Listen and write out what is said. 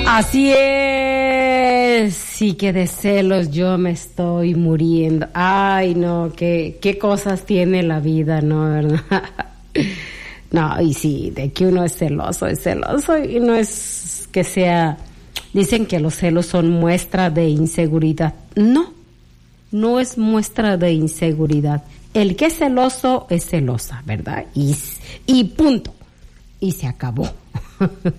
Así es, sí que de celos yo me estoy muriendo. Ay, no, qué cosas tiene la vida, ¿no? ¿Verdad? No, y sí, de que uno es celoso y no es que sea... Dicen que los celos son muestra de inseguridad. No es muestra de inseguridad. El que es celoso es celosa, ¿verdad? Y punto. Y se acabó.